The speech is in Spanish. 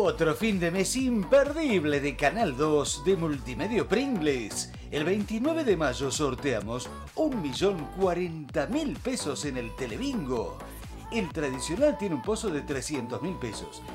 Otro fin de mes imperdible de Canal 2 de Multimedia Pringles. El 29 de mayo sorteamos 1.040.000 pesos en el Telebingo. El tradicional tiene un pozo de 300.000 pesos